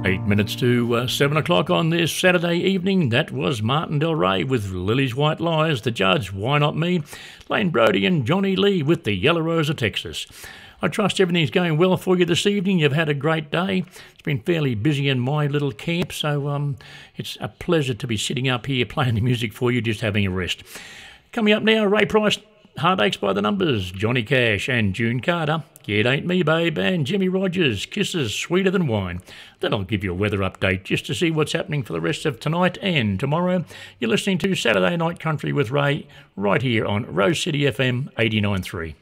8 minutes to 7 o'clock on this Saturday evening. That was Martin Del Rey with Lily's White Lies, The Judge, Why Not Me, Lane Brodie and Johnny Lee with The Yellow Rose of Texas. I trust everything's going well for you this evening. You've had a great day. It's been fairly busy in my little camp, so it's a pleasure to be sitting up here playing the music for you, just having a rest. Coming up now, Ray Price, Heartaches by the Numbers, Johnny Cash and June Carter, It Ain't Me Babe, and Jimmy Rogers, Kisses Sweeter Than Wine. Then I'll give you a weather update just to see what's happening for the rest of tonight and tomorrow. You're listening to Saturday Night Country with Ray right here on Rose City FM 89.3.